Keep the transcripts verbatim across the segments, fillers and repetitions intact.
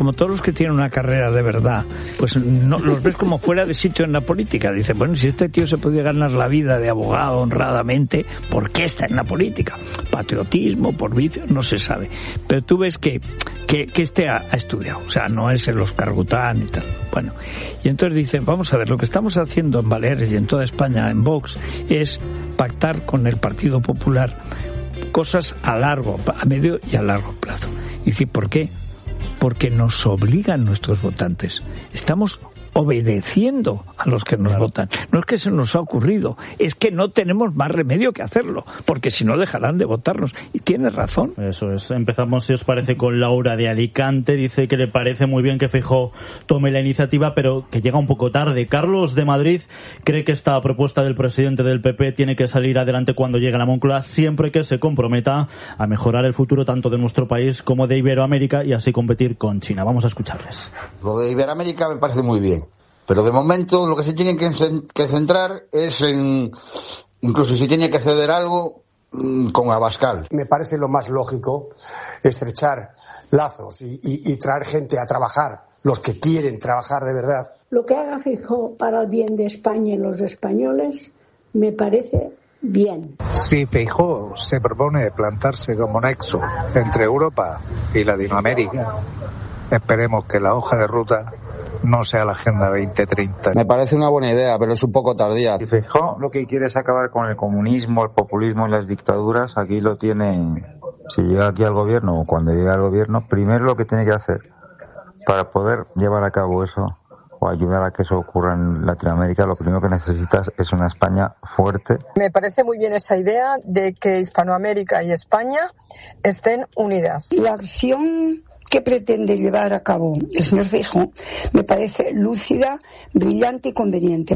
como todos los que tienen una carrera de verdad, pues no los ves como fuera de sitio en la política. Dice, bueno, si este tío se podía ganar la vida de abogado honradamente, ¿por qué está en la política? Patriotismo, por vicio, no se sabe. Pero tú ves que, que, que este ha, ha estudiado, o sea, no es el Oscar Gután y tal. Bueno, y entonces dicen, vamos a ver, lo que estamos haciendo en Baleares y en toda España, en Vox, es pactar con el Partido Popular cosas a largo, a medio y a largo plazo. Y decir, ¿por qué? Porque nos obligan nuestros votantes. Estamos obedeciendo a los que nos claro. votan. No es que se nos ha ocurrido, es que no tenemos más remedio que hacerlo, porque si no dejarán de votarnos. Y tienes razón. Eso es. Empezamos, si os parece, con Laura de Alicante. Dice que le parece muy bien que Feijóo tome la iniciativa, pero que llega un poco tarde. Carlos de Madrid cree que esta propuesta del presidente del P P tiene que salir adelante cuando llegue a la Moncloa, siempre que se comprometa a mejorar el futuro tanto de nuestro país como de Iberoamérica y así competir con China. Vamos a escucharles. Lo de Iberoamérica me parece muy bien. Pero de momento lo que se tiene que centrar es en, incluso si tiene que ceder algo, con Abascal. Me parece lo más lógico estrechar lazos y, y, y traer gente a trabajar, los que quieren trabajar de verdad. Lo que haga Feijóo para el bien de España y los españoles me parece bien. Si Feijóo se propone plantarse como nexo entre Europa y Latinoamérica, esperemos que la hoja de ruta no sea la Agenda veinte treinta. Me parece una buena idea, pero es un poco tardía. Si Feijóo lo que quiere es acabar con el comunismo, el populismo y las dictaduras, aquí lo tiene. Si llega aquí al gobierno o cuando llegue al gobierno, primero lo que tiene que hacer para poder llevar a cabo eso o ayudar a que eso ocurra en Latinoamérica, lo primero que necesitas es una España fuerte. Me parece muy bien esa idea de que Hispanoamérica y España estén unidas. La acción que pretende llevar a cabo el señor Feijóo me parece lúcida, brillante y conveniente.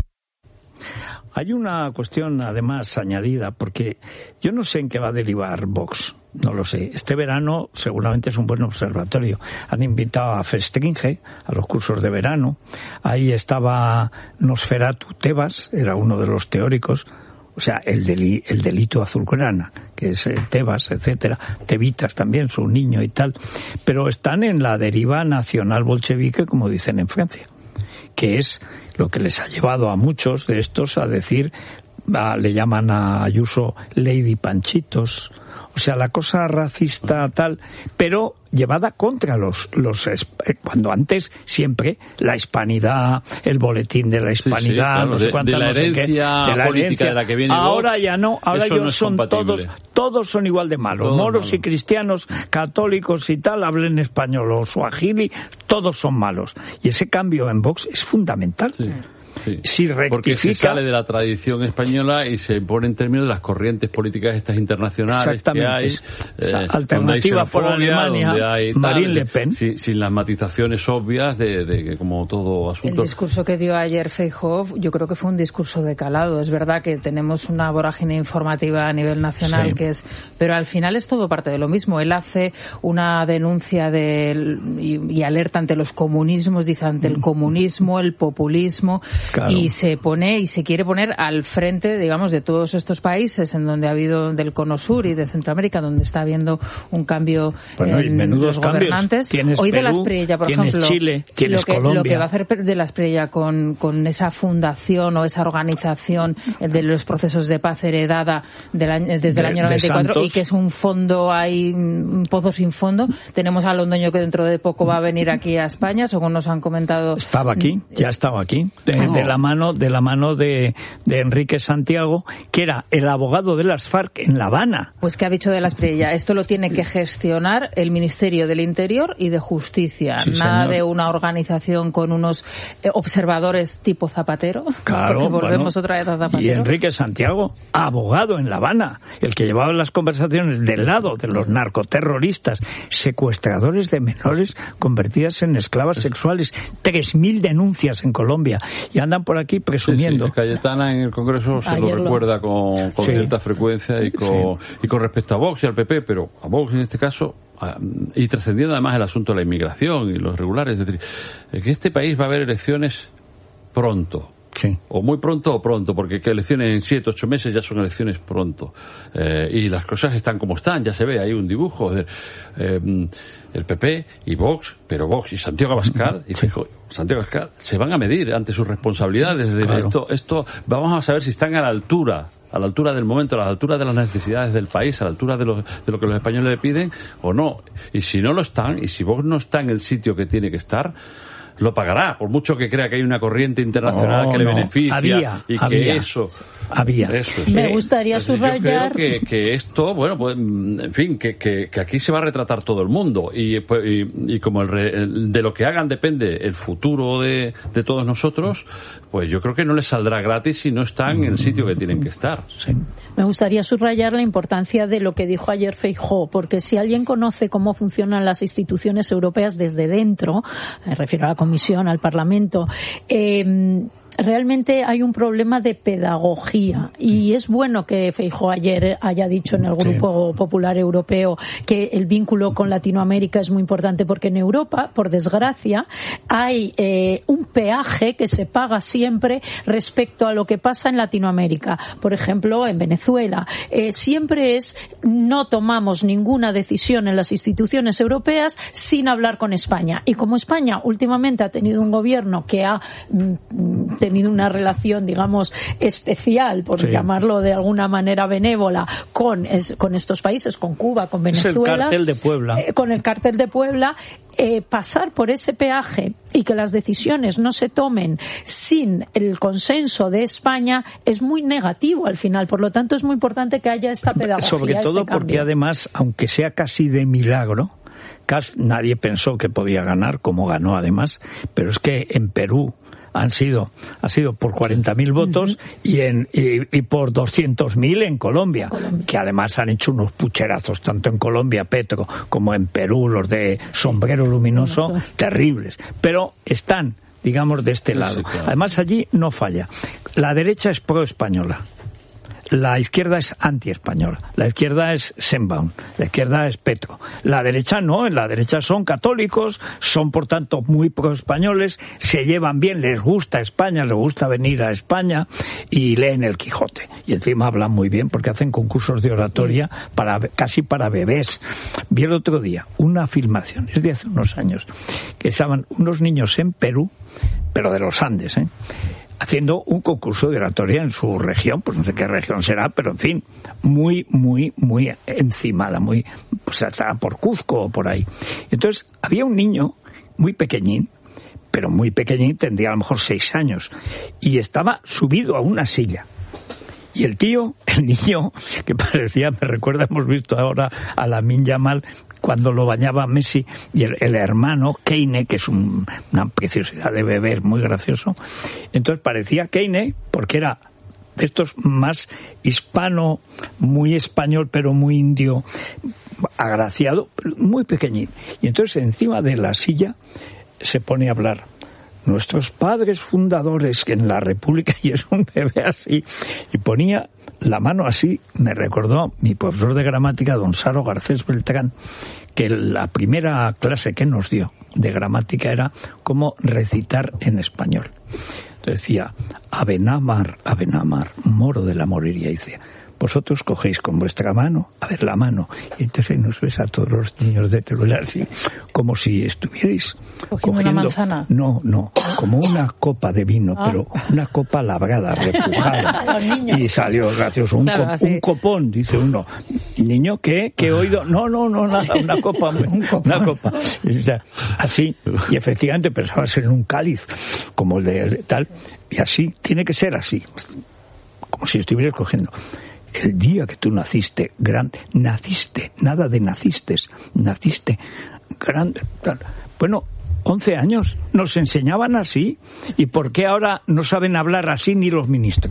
Hay una cuestión además añadida, porque yo no sé en qué va a derivar Vox, no lo sé. Este verano seguramente es un buen observatorio. Han invitado a Festringe a los cursos de verano. Ahí estaba Nosferatu Tebas, era uno de los teóricos. O sea, el, deli, el delito azulgrana, que es eh, Tebas, etcétera, Tevitas también, su niño y tal, pero están en la deriva nacional bolchevique, como dicen en Francia, que es lo que les ha llevado a muchos de estos a decir, a, le llaman a Ayuso Lady Panchitos, o sea, la cosa racista tal, pero llevada contra los, los cuando antes siempre la hispanidad, el boletín de la hispanidad, sí, sí, claro, no sé cuántas, de, de la herencia no sé qué, de la política herencia. de la que viene ahora Vox, ya no, ahora ellos no son todos, todos son igual de malos, todos moros malos. Y cristianos, católicos y tal, hablen español o suajili, todos son malos. Y ese cambio en Vox es fundamental. Sí. Sí, si rectifica, porque se sale de la tradición española y se pone en términos de las corrientes políticas estas internacionales que hay, o sea, eh, alternativa por Alemania, Marine Le Pen, sin, sin las matizaciones obvias de, de que como todo asunto. El discurso que dio ayer Feijóo, yo creo que fue un discurso de calado. Es verdad que tenemos una vorágine informativa a nivel nacional, sí. que es, pero al final es todo parte de lo mismo. Él hace una denuncia de y, y alerta ante los comunismos, dice ante el comunismo, el populismo. Claro. Y se pone y se quiere poner al frente, digamos, de todos estos países en donde ha habido del Cono Sur y de Centroamérica, donde está habiendo un cambio bueno, en los gobernantes. Hoy Perú, de la Espriella, por tienes ejemplo, Chile, tienes lo que Colombia. lo que va a hacer de la Espriella con, con esa fundación o esa organización de los procesos de paz heredada del año, desde de, el año noventa y cuatro y que es un fondo, hay un pozo sin fondo. Tenemos a Londoño que dentro de poco va a venir aquí a España, según nos han comentado. Estaba aquí, ya estaba aquí. Desde la mano de la mano de, de Enrique Santiago, que era el abogado de las FARC en La Habana. Pues que ha dicho de la Espriella, esto lo tiene que gestionar el Ministerio del Interior y de Justicia, sí, nada señor. De una organización con unos eh, observadores tipo Zapatero, claro, porque volvemos bueno, otra vez a Zapatero. Y Enrique Santiago, abogado en La Habana, el que llevaba las conversaciones del lado de los narcoterroristas, secuestradores de menores convertidas en esclavas sexuales, tres mil denuncias en Colombia, y andan por aquí presumiendo. Sí, sí. Cayetana en el Congreso se Ayer lo recuerda con, con sí. cierta frecuencia y con, sí. y con respecto a Vox y al P P, pero a Vox en este caso, a, y trascendiendo además el asunto de la inmigración y los irregulares, es decir, que este país va a haber elecciones pronto. Sí. O muy pronto o pronto, porque que elecciones en siete, ocho meses ya son elecciones pronto. Eh, y las cosas están como están, ya se ve, hay un dibujo. De, eh, el P P y Vox, pero Vox y Santiago Abascal, y fijo, Santiago Abascal se van a medir ante sus responsabilidades. De, claro. esto, esto, vamos a saber si están a la altura. a la altura del momento, a la altura de las necesidades del país, a la altura de lo, de lo que los españoles le piden, o no. Y si no lo están, y si Vox no está en el sitio que tiene que estar, lo pagará, por mucho que crea que hay una corriente internacional oh, que le no. beneficia había, y que había, eso había. Eso, me gustaría Entonces, subrayar yo creo que, que esto, bueno, pues, en fin, que, que, que aquí se va a retratar todo el mundo y, y, y como el re, el, de lo que hagan depende el futuro de, de todos nosotros, pues yo creo que no les saldrá gratis si no están en el sitio que tienen que estar. Sí. Me gustaría subrayar la importancia de lo que dijo ayer Feijóo, porque si alguien conoce cómo funcionan las instituciones europeas desde dentro, me refiero a la Comisión, al Parlamento, eh, realmente hay un problema de pedagogía y es bueno que Feijóo ayer haya dicho en el Grupo sí. Popular Europeo que el vínculo con Latinoamérica es muy importante, porque en Europa, por desgracia, hay eh, un peaje que se paga siempre respecto a lo que pasa en Latinoamérica. Por ejemplo, en Venezuela, eh, siempre es no tomamos ninguna decisión en las instituciones europeas sin hablar con España. Y como España últimamente ha tenido un gobierno que ha mm, tenido una relación, digamos, especial, por sí. llamarlo de alguna manera benévola, con, es, con estos países, con Cuba, con Venezuela. Es el cártel de Puebla. Eh, con el cártel de Puebla, eh, pasar por ese peaje y que las decisiones no se tomen sin el consenso de España es muy negativo al final. Por lo tanto, es muy importante que haya esta pedagogía. Sobre todo este porque además, aunque sea casi de milagro, casi nadie pensó que podía ganar, como ganó además, pero es que en Perú han sido ha sido por cuarenta mil votos uh-huh. y en y, y por doscientos mil en Colombia, Colombia, que además han hecho unos pucherazos tanto en Colombia, Petro, como en Perú, los de sombrero luminoso, luminoso. terribles, pero están, digamos, de este lado. Sí, claro. Además allí no falla. La derecha es pro-española. La izquierda es anti-española, la izquierda es Sheinbaum, la izquierda es Petro. La derecha no, en la derecha son católicos, son por tanto muy pro-españoles, se llevan bien, les gusta España, les gusta venir a España y leen el Quijote. Y encima hablan muy bien porque hacen concursos de oratoria para casi para bebés. Vi el otro día una filmación, es de hace unos años, que estaban unos niños en Perú, pero de los Andes, ¿eh? haciendo un concurso de oratoria en su región, pues no sé qué región será, pero en fin, muy, muy, muy encimada, muy, pues hasta por Cuzco o por ahí. Entonces, había un niño muy pequeñín, pero muy pequeñín, tendría a lo mejor seis años, y estaba subido a una silla. Y el tío, el niño, que parecía, me recuerda, hemos visto ahora a Lamine Yamal cuando lo bañaba Messi, y el, el hermano, Keine, que es un, una preciosidad de bebé, muy gracioso. Entonces parecía Keine, porque era de estos más hispano, muy español, pero muy indio, agraciado, muy pequeñín. Y entonces encima de la silla se pone a hablar. Nuestros padres fundadores que en la República, y es un bebé así, y ponía la mano así, me recordó mi profesor de gramática, don Saro Garcés Beltrán, que la primera clase que nos dio de gramática era cómo recitar en español. Entonces decía, Abenamar, Abenamar, moro de la moriría, y decía, vosotros cogéis con vuestra mano, a ver la mano, y entonces nos ves a todos los niños de Teruel así, como si estuvierais cogiendo, cogiendo una manzana. No, no, como una copa de vino, ah. pero una copa labrada, repujada. Y salió gracioso, un, claro, co- un copón, dice uno. Niño, ¿qué? ¿Qué he oído? No, no, no, nada, una copa, una copa. Y, o sea, así, y efectivamente pensabas en un cáliz, como el de tal, y así, tiene que ser así, como si estuvieras cogiendo. El día que tú naciste, grande, naciste, nada de nacistes, naciste, grande, bueno, once años, nos enseñaban así, ¿y por qué ahora no saben hablar así ni los ministros?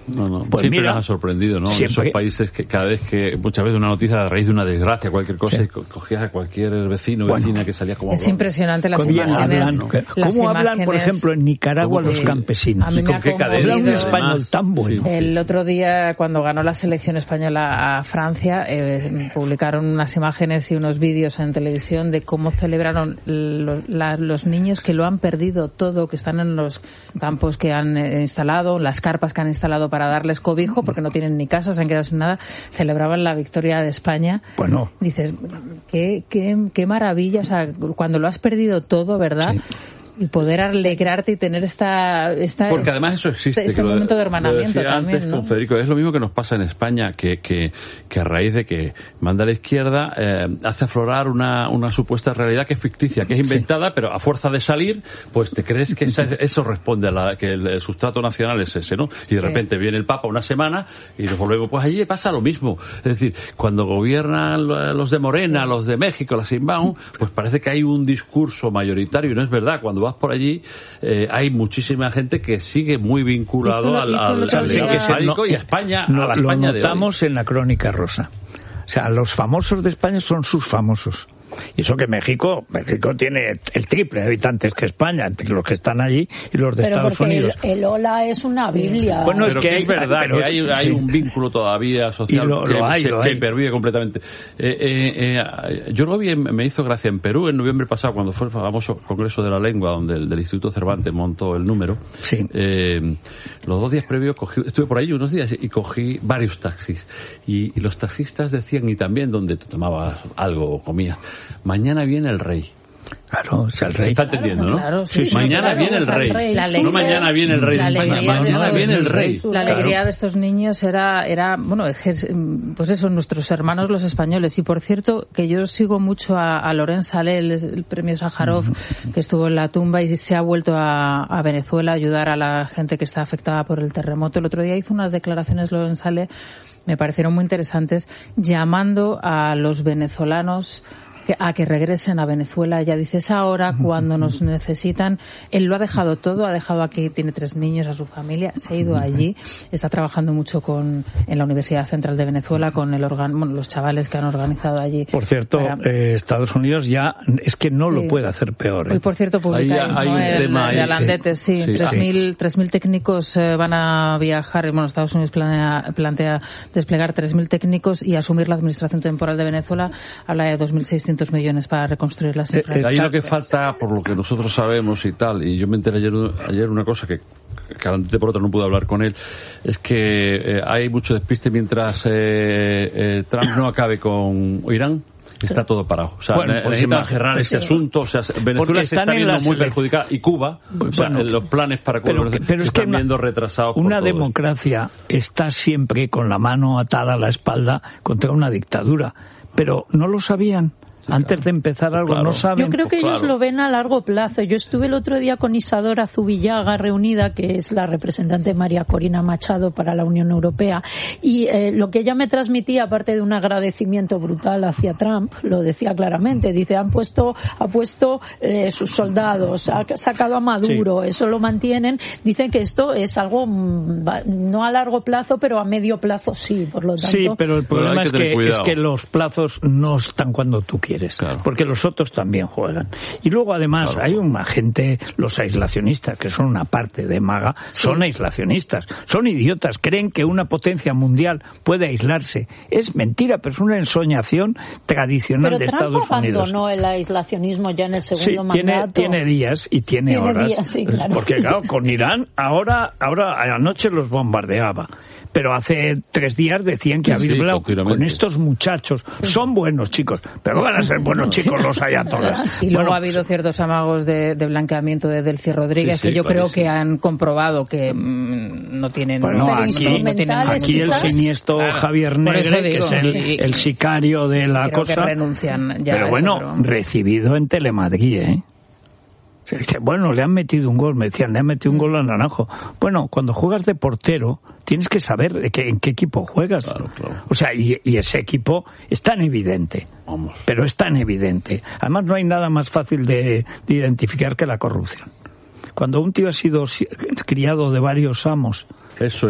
No, no. Pues siempre mira, nos ha sorprendido, ¿no? En esos países que cada vez que, muchas veces una noticia a raíz de una desgracia, cualquier cosa, sí. cogías a cualquier vecino o bueno, vecina que salía como... Es impresionante las imágenes. Hablan, ¿no? las ¿Cómo imágenes, hablan, por ejemplo, en Nicaragua los campesinos? A mí me ha ¿Con qué cadena? Habla un español tan bueno. El otro día, cuando ganó la selección española a Francia, eh, publicaron unas imágenes y unos vídeos en televisión de cómo celebraron lo, la, los niños que lo han perdido todo, que están en los campos que han instalado, las carpas que han instalado para darles cobijo, porque no tienen ni casa, se han quedado sin nada, celebraban la victoria de España. Bueno. Dices, qué, qué, qué maravilla, o sea, cuando lo has perdido todo, ¿verdad? Sí. Y poder alegrarte y tener esta, esta porque además eso existe, este momento de hermanamiento lo decía también, antes ¿no? con Federico, es lo mismo que nos pasa en España, que, que, que a raíz de que manda a la izquierda eh, hace aflorar una, una supuesta realidad que es ficticia, que es inventada, sí. pero a fuerza de salir, pues te crees que esa, eso responde a la, que el, el sustrato nacional es ese, ¿no? Y de repente sí. viene el Papa una semana y nos volvemos, pues allí pasa lo mismo. Es decir, cuando gobiernan los de Morena, los de México, las Inbound, pues parece que hay un discurso mayoritario y no es verdad. Cuando vas por allí, eh, hay muchísima gente que sigue muy vinculado al, al, al legado hispánico y a España, no, a la España lo notamos de hoy. En la Crónica Rosa. O sea, los famosos de España son sus famosos. Y eso que México, México tiene el triple de habitantes que España, entre los que están allí y los de pero Estados Unidos. El, el hola es una Biblia. Bueno, es que, que es verdad pero, que hay, hay un vínculo todavía social lo, que, lo hay, se, lo que hay. pervive completamente. Eh, eh, eh, yo lo vi, me hizo gracia en Perú en noviembre pasado, cuando fue el famoso Congreso de la Lengua, donde el del Instituto Cervantes montó el número. Sí. Eh, los dos días previos cogí, estuve por ahí unos días y cogí varios taxis. Y, y los taxistas decían, y también donde te tomabas algo o comías, mañana viene el rey. Claro, o sea, el rey. Se está entendiendo, claro, ¿no? Claro, sí, sí, mañana claro, viene el rey. rey. La no mañana viene el rey de España, mañana de viene el rey. La alegría claro. de estos niños era, era bueno, pues eso, nuestros hermanos los españoles. Y por cierto, que yo sigo mucho a, a Loren Saleh, el, el premio Sájarov, uh-huh. que estuvo en la tumba y se ha vuelto a, a Venezuela a ayudar a la gente que está afectada por el terremoto. El otro día hizo unas declaraciones Loren Saleh, me parecieron muy interesantes, llamando a los venezolanos a que regresen a Venezuela. Ella dice, es ahora cuando nos necesitan. Él lo ha dejado todo, ha dejado aquí, tiene tres niños, a su familia, se ha ido allí, está trabajando mucho con en la Universidad Central de Venezuela con el organ, bueno, los chavales que han organizado allí. Por cierto, para... eh, Estados Unidos ya es que no lo sí. puede hacer peor. ¿eh? Hoy, por cierto, publicáis hay, hay ¿no? un el, tema de ahí, Alandete, sí, sí. tres mil técnicos eh, van a viajar, bueno, Estados Unidos planea, plantea desplegar tres mil técnicos y asumir la administración temporal de Venezuela, habla de dos mil seiscientos millones para reconstruir las infraestructuras. Ahí lo que falta, por lo que nosotros sabemos y tal, y yo me enteré ayer, ayer una cosa que claramente por otra no pude hablar con él, es que eh, hay mucho despiste mientras eh, eh, Trump no acabe con Irán. Está todo parado. O sea, bueno, necesitan cerrar este sí. asunto. O sea, Venezuela se está viendo muy perjudicada. Y Cuba, o sea, bueno, los planes para Cuba pero, pero se es están que una, viendo retrasados. Una por democracia está siempre con la mano atada a la espalda contra una dictadura. Pero no lo sabían. Sí, Antes claro. de empezar algo, claro. no saben. Yo creo que pues ellos claro. lo ven a largo plazo. Yo estuve el otro día con Isadora Zubillaga reunida, que es la representante de María Corina Machado para la Unión Europea, y eh, lo que ella me transmitía, aparte de un agradecimiento brutal hacia Trump, lo decía claramente. Dice, han puesto, ha puesto eh, sus soldados, ha sacado a Maduro, sí. eso lo mantienen. Dicen que esto es algo no a largo plazo, pero a medio plazo sí, por lo tanto. Sí, pero el problema es que, es que los plazos no están cuando tú quieres. Claro. Porque los otros también juegan. Y luego además claro. hay una gente, los aislacionistas, que son una parte de MAGA, sí. son aislacionistas, son idiotas, creen que una potencia mundial puede aislarse. Es mentira, pero es una ensoñación tradicional pero de Trump Estados Unidos. abandonó el aislacionismo ya en el segundo sí, tiene, mandato. Tiene días y tiene, tiene horas. Días, sí, claro. Porque claro, con Irán ahora, ahora anoche los bombardeaba. Pero hace tres días decían que había hablado sí, con estos muchachos. Son buenos chicos, pero van a ser buenos chicos los ayatolas. Y luego bueno, ha habido ciertos amagos de, de blanqueamiento de Delcy Rodríguez, sí, sí, que yo creo que han comprobado que mmm, no tienen... Bueno, aquí, no tienen aquí el siniestro claro, Javier Negre, digo, que es el, sí, el sicario de la creo cosa. Que renuncian ya pero bueno, eso, pero... recibido en Telemadrid, ¿eh? Dice, bueno, le han metido un gol, me decían, le han metido un gol a Naranjo. Bueno, cuando juegas de portero, tienes que saber de qué, en qué equipo juegas. Claro, claro. O sea, y, y ese equipo es tan evidente. Vamos. Pero es tan evidente. Además, no hay nada más fácil de, de identificar que la corrupción. Cuando un tío ha sido criado de varios amos... Eso es.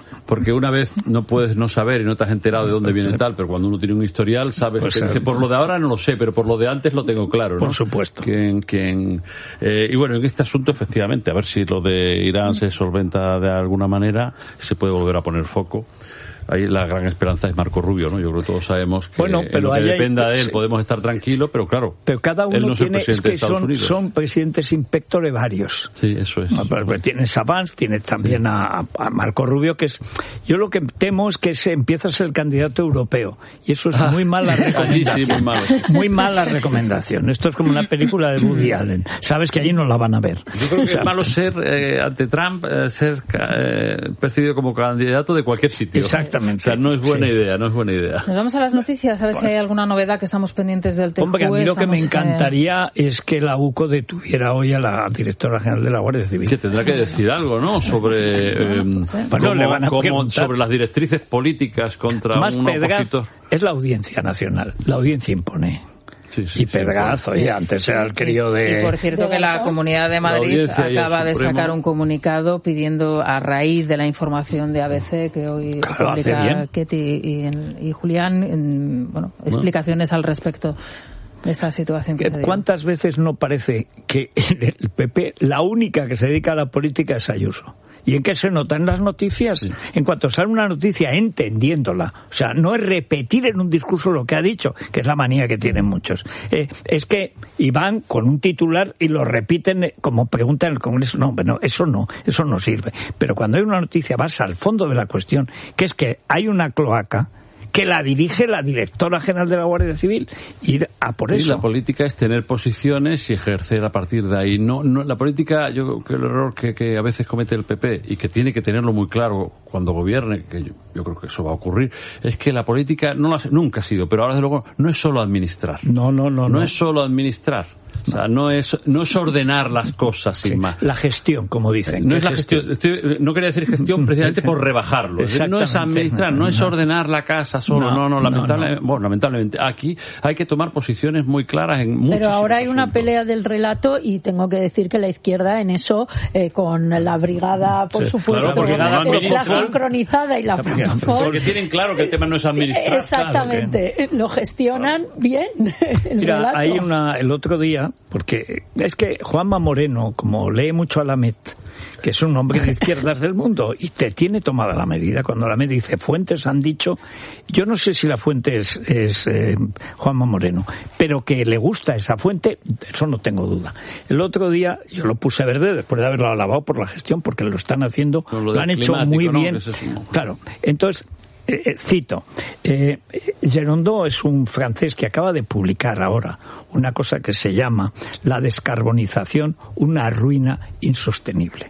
Porque una vez no puedes no saber y no te has enterado de dónde viene tal, pero cuando uno tiene un historial, sabes pues, que dice, por lo de ahora no lo sé, pero por lo de antes lo tengo claro, ¿no? Por supuesto. Que, que, eh, y bueno, en este asunto, efectivamente, a ver si lo de Irán se solventa de alguna manera, se puede volver a poner foco. Ahí la gran esperanza es Marco Rubio, ¿no? Yo creo que todos sabemos que, bueno, pero en lo que hay, dependa de él sí. podemos estar tranquilos, pero claro, pero cada uno él no es tiene, el presidente es que de Estados son, Unidos. son presidentes in pectore varios. Sí, eso es. Pues tienes a Vance, tienes también sí. a, a Marco Rubio, que es... Yo lo que temo es que se empieza a ser el candidato europeo, y eso es ah, muy mala recomendación. Sí, muy, malo. muy mala recomendación. Esto es como una película de Woody Allen. Sabes que allí no la van a ver. Yo creo que o sea, es malo ser, eh, ante Trump, eh, ser eh, percibido como candidato de cualquier sitio. Exactamente. O sea, no es buena sí. idea, no es buena idea. Nos vamos a las noticias, a ver bueno. si hay alguna novedad que estamos pendientes del T J U. Hombre, a mí lo que me estamos, encantaría eh... es que la U C O detuviera hoy a la directora general de la Guardia Civil. Que tendrá que decir algo, ¿no? Sobre, eh, no sé. cómo, bueno, le van a cómo, sobre las directrices políticas contra Más un Pedraz opositor. Es la Audiencia Nacional, la Audiencia impone. Sí, sí, y Pedraz, sí, oye, antes era el crío de... Y por cierto que la Comunidad de Madrid acaba de sacar un comunicado pidiendo, a raíz de la información de A B C que hoy claro, publica Ketty y, y Julián, en, bueno, explicaciones bueno. al respecto de esta situación que se dio. ¿Cuántas veces no parece que en el P P la única que se dedica a la política es Ayuso? ¿Y en qué se nota? En las noticias. Sí. En cuanto sale una noticia, entendiéndola. O sea, no es repetir en un discurso lo que ha dicho, que es la manía que tienen muchos. Eh, es que iban con un titular y lo repiten como pregunta en el Congreso. No, bueno, eso no, eso no sirve. Pero cuando hay una noticia vas al fondo de la cuestión, que es que hay una cloaca que la dirige la directora general de la Guardia Civil, ir a por eso. Y la política es tener posiciones y ejercer a partir de ahí. No, no la política, yo creo que el error que, que a veces comete el P P y que tiene que tenerlo muy claro cuando gobierne, que yo, yo creo que eso va a ocurrir, es que la política no la, nunca ha sido, pero ahora desde luego no es solo administrar. No, no, no. No, no. es solo administrar. O sea, no es no es ordenar las cosas sin más. La gestión, como dicen. No es la gestión. Estoy, no quería decir gestión precisamente por rebajarlo. No es administrar, no es ordenar la casa solo. No, no, no lamentablemente, no. Bueno, lamentablemente. Aquí hay que tomar posiciones muy claras en muchos. Pero ahora hay asuntos. una pelea del relato y tengo que decir que la izquierda en eso, eh, con la brigada, por sí, supuesto, claro, la, la sincronizada y la Frankfurt. Porque tienen claro que el tema no es administrar. Exactamente. Claro que... Lo gestionan claro. bien. El Mira, relato. hay una, el otro día, porque es que Juanma Moreno, como lee mucho a Lamet, que es un hombre de izquierdas del mundo, y te tiene tomada la medida. Cuando Lamet dice, fuentes han dicho, yo no sé si la fuente es, es eh, Juanma Moreno, pero que le gusta esa fuente, eso no tengo duda. El otro día, yo lo puse verde después de haberlo alabado por la gestión, porque lo están haciendo, lo, lo han hecho muy bien. ¿No? Es claro, entonces... Eh, cito, eh, Gerondeau es un francés que acaba de publicar ahora una cosa que se llama la descarbonización, una ruina insostenible.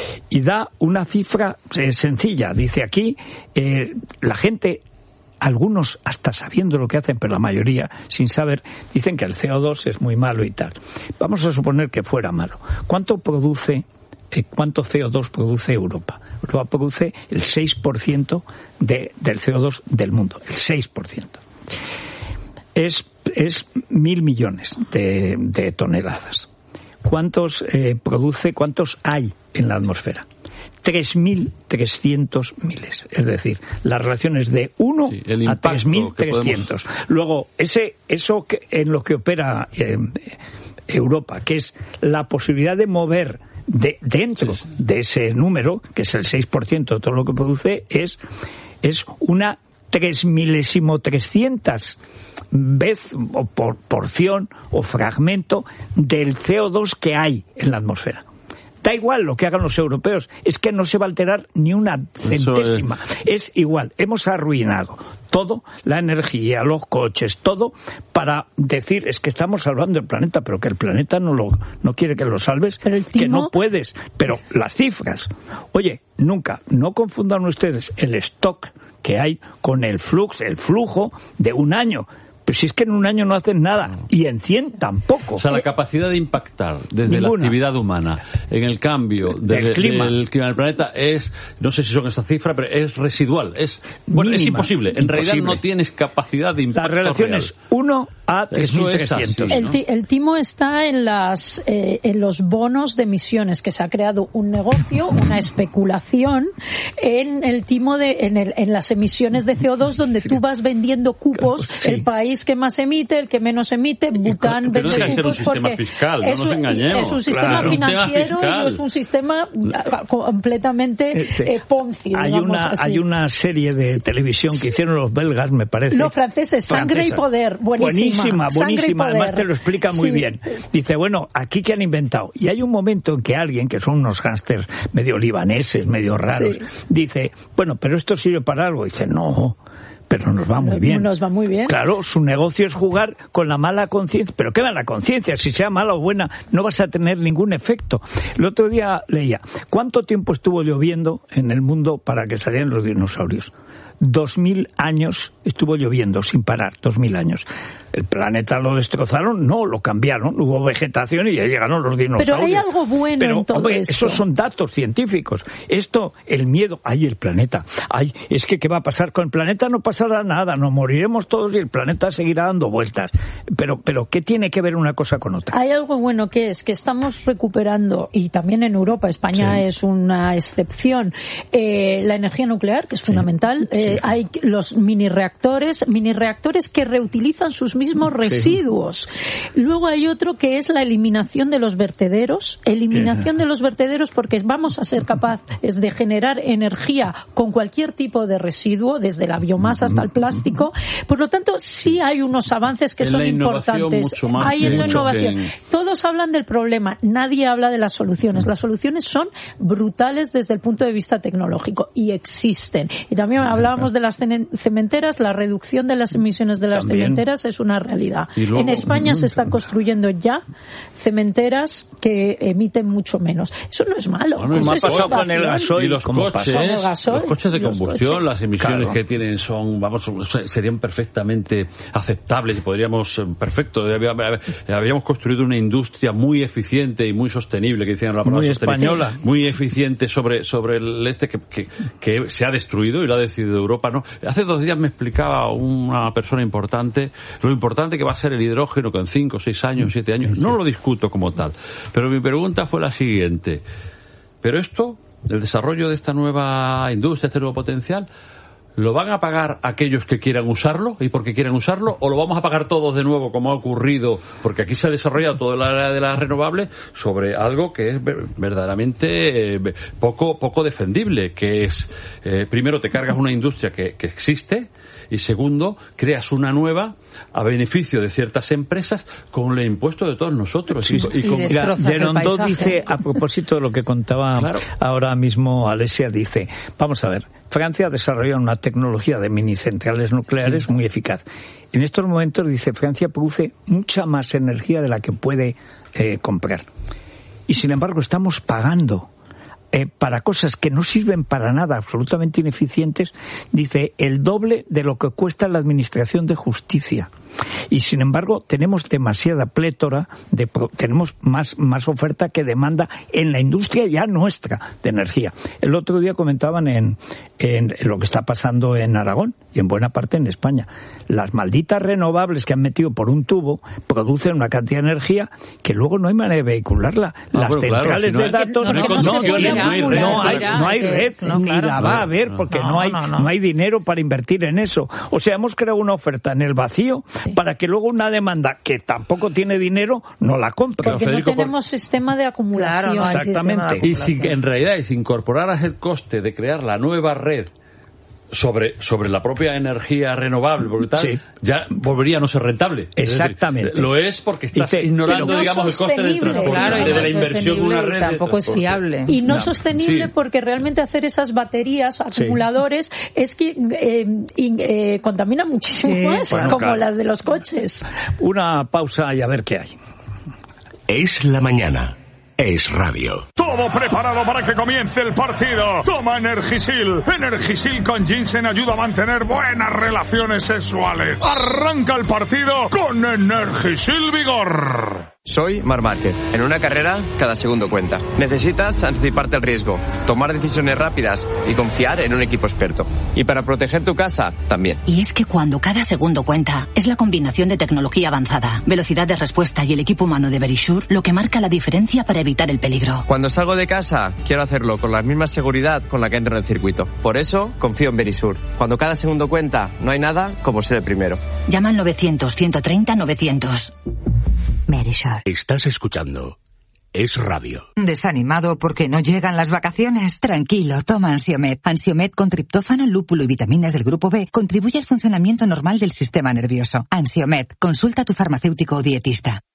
Y da una cifra eh, sencilla. Dice aquí, eh, la gente, algunos hasta sabiendo lo que hacen, pero la mayoría sin saber, dicen que el C O dos es muy malo y tal. Vamos a suponer que fuera malo. ¿Cuánto produce, eh, cuánto C O dos produce Europa? Europa produce el seis por ciento de, del C O dos del mundo, el seis por ciento. Es, es mil millones de, de toneladas. ¿Cuántos eh, produce, cuántos hay en la atmósfera? tres mil trescientos miles. Es decir, la relación es de uno sí, a tres mil trescientos. Podemos... Luego, ese, eso que, en lo que opera eh, Europa, que es la posibilidad de mover de dentro sí, sí. de ese número, que es el seis por ciento de todo lo que produce, es, es una tres milésimo trescientas vez o por porción o fragmento del C O dos que hay en la atmósfera. Da igual lo que hagan los europeos, es que no se va a alterar ni una centésima. Es... es igual, hemos arruinado todo, la energía, los coches, todo, para decir, es que estamos salvando el planeta, pero que el planeta no lo no quiere que lo salves, pero el timo... que no puedes. Pero las cifras, oye, nunca, no confundan ustedes el stock que hay con el flux, el flujo de un año. Pues si es que en un año no hacen nada, y en cien tampoco. O sea, la capacidad de impactar desde Ninguna. la actividad humana en el cambio del, del, clima. del clima del planeta es, no sé si son esa cifra, pero es residual. Es, bueno, Mínima, es imposible. En imposible. realidad no tienes capacidad de impacto. La relación real. es uno a tres mil trescientos. El, ti, el timo está en, las, eh, en los bonos de emisiones, que se ha creado un negocio, una especulación en el timo de, en, el, en las emisiones de C O dos, donde sí. tú vas vendiendo cupos, sí. el país que más emite, el que menos emite, Bután pero vende no cupos un porque fiscal, no es, un, es un sistema claro. financiero y no es un sistema completamente sí. eh, Ponzi, hay una así. Hay una serie de televisión que hicieron los belgas, me parece. Los franceses, Sangre Francesa. y Poder, buenísima. Buenísima, buenísima, además te lo explica muy sí. bien. Dice, bueno, ¿aquí qué han inventado? Y hay un momento en que alguien, que son unos gángsters medio libaneses, medio raros, sí. dice, bueno, pero esto sirve para algo. Dice, no, pero nos va muy bien. Nos va muy bien. Claro, su negocio es jugar con la mala conciencia. ¿Pero qué mala conciencia? Si sea mala o buena, no vas a tener ningún efecto. El otro día leía, ¿cuánto tiempo estuvo lloviendo en el mundo para que salieran los dinosaurios? Dos mil años estuvo lloviendo sin parar, dos mil años. ¿El planeta lo destrozaron? No, lo cambiaron. Hubo vegetación y ya llegaron los dinosaurios. Pero hay algo bueno Pero, en todo hombre, esto. Esos son datos científicos. Esto, el miedo, ay, el planeta. Ay, es que ¿qué va a pasar con el planeta? No pasará nada, nos moriremos todos y el planeta seguirá dando vueltas. Pero, pero ¿qué tiene que ver una cosa con otra? Hay algo bueno que es que estamos recuperando, y también en Europa, España sí. es una excepción, eh, la energía nuclear, que es fundamental. Sí. Eh, sí. Hay los mini reactores, mini reactores que reutilizan sus mismos residuos. Sí. Luego hay otro que es la eliminación de los vertederos, eliminación sí. de los vertederos porque vamos a ser capaces de generar energía con cualquier tipo de residuo, desde la biomasa hasta el plástico. Por lo tanto, sí hay unos avances que en son importantes. Hay en la innovación. Que... Todos hablan del problema, nadie habla de las soluciones. Las soluciones son brutales desde el punto de vista tecnológico y existen. Y también hablábamos de las cementeras, la reducción de las emisiones de las también. cementeras es una realidad. Luego, en España se están construyendo ya cementeras que emiten mucho menos. Eso no es malo. Bueno, eso es pasado con el gasoil, y los coches, el gasoil, los coches de combustión, coches. las emisiones claro. que tienen son, vamos, serían perfectamente aceptables y podríamos, perfecto, habíamos construido una industria muy eficiente y muy sostenible, que decían la palabra muy española, muy eficiente sobre sobre el este que, que, que se ha destruido y lo ha decidido Europa, ¿no? Hace dos días me explicaba una persona importante lo importante que va a ser el hidrógeno con cinco, seis años, siete años. Sí, sí. No lo discuto como tal. Pero mi pregunta fue la siguiente. ¿Pero esto, el desarrollo de esta nueva industria, este nuevo potencial, lo van a pagar aquellos que quieran usarlo y porque quieran usarlo, o lo vamos a pagar todos de nuevo como ha ocurrido? Porque aquí se ha desarrollado toda la área de las renovables sobre algo que es verdaderamente eh, poco poco defendible, que es, eh, primero te cargas una industria que, que existe, y segundo, creas una nueva a beneficio de ciertas empresas con el impuesto de todos nosotros. Sí, y, y, y con... Gerondó dice, a propósito de lo que contaba claro. ahora mismo Alesia, dice, vamos a ver, Francia ha desarrollado una tecnología de mini centrales nucleares sí. muy eficaz. En estos momentos, dice, Francia produce mucha más energía de la que puede eh, comprar. Y sin embargo, estamos pagando Eh, para cosas que no sirven para nada, absolutamente ineficientes, dice, el doble de lo que cuesta la administración de justicia. Y sin embargo tenemos demasiada plétora, de, tenemos más, más oferta que demanda en la industria ya nuestra de energía. El otro día comentaban en, en, en lo que está pasando en Aragón y en buena parte en España. Las malditas renovables que han metido por un tubo producen una cantidad de energía que luego no hay manera de vehicularla. Ah, Las bueno, centrales claro, si no de datos no, no, no, no, no, no hay red, no hay, no hay red no, ni claro, la va a haber porque no, no hay no, no. no hay dinero para invertir en eso. O sea, hemos creado una oferta en el vacío sí. para que luego una demanda que tampoco tiene dinero no la compre. Porque Federico, no tenemos por... sistema de acumulación. Claro, no exactamente. Y si en realidad y si incorporaras el coste de crear la nueva red sobre sobre la propia energía renovable, porque tal, sí. ya volvería a no ser rentable. Exactamente. Es decir, lo es porque estás Dice, ignorando, no digamos, el coste del transporte, claro, de la inversión de una red. Tampoco es fiable. Y no, no. sostenible sí. porque realmente hacer esas baterías, acumuladores, sí. es que eh, eh, contamina muchísimo sí. más, bueno, como claro. las de los coches. Una pausa y a ver qué hay. Es la mañana. Es Radio. Todo preparado para que comience el partido. Toma Energisil. Energisil con ginseng ayuda a mantener buenas relaciones sexuales. Arranca el partido con Energisil Vigor. Soy Marc Márquez. En una carrera, cada segundo cuenta. Necesitas anticiparte al riesgo, tomar decisiones rápidas y confiar en un equipo experto. Y para proteger tu casa, también. Y es que cuando cada segundo cuenta, es la combinación de tecnología avanzada, velocidad de respuesta y el equipo humano de Verisure lo que marca la diferencia para evitar el peligro. Cuando salgo de casa, quiero hacerlo con la misma seguridad con la que entro en el circuito. Por eso, confío en Verisure. Cuando cada segundo cuenta, no hay nada como ser el primero. Llama al novecientos, ciento treinta, novecientos. Verisure. Estás escuchando Es Radio. ¿Desanimado porque no llegan las vacaciones? Tranquilo, toma Ansiomed. Ansiomed con triptófano, lúpulo y vitaminas del grupo B contribuye al funcionamiento normal del sistema nervioso. Ansiomed, consulta a tu farmacéutico o dietista.